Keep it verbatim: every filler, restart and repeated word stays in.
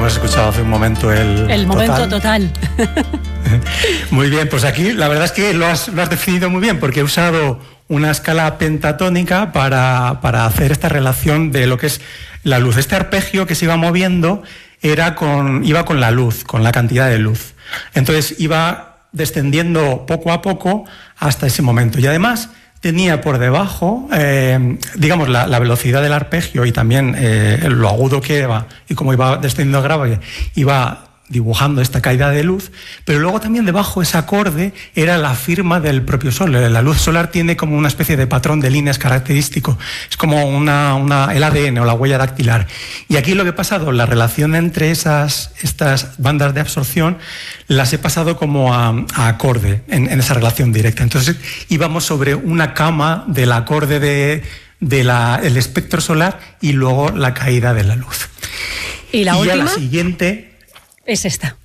hemos escuchado hace un momento el... El momento total. Muy bien, pues aquí la verdad es que lo has, lo has definido muy bien, porque he usado una escala pentatónica para, para hacer esta relación de lo que es la luz. Este arpegio que se iba moviendo era con, iba con la luz, con la cantidad de luz. Entonces iba descendiendo poco a poco hasta ese momento. Y además tenía por debajo, eh, digamos, la, la velocidad del arpegio y también eh, lo agudo que iba, y como iba descendiendo grave, iba dibujando esta caída de luz, pero luego también debajo ese acorde era la firma del propio Sol. La luz solar tiene como una especie de patrón de líneas característico, es como una, una, el A D N o la huella dactilar. Y aquí lo que he pasado, la relación entre esas, estas bandas de absorción, las he pasado como a, a acorde en, en esa relación directa. Entonces íbamos sobre una cama del acorde de, de la, el espectro solar y luego la caída de la luz. Y la y última a la siguiente es esta.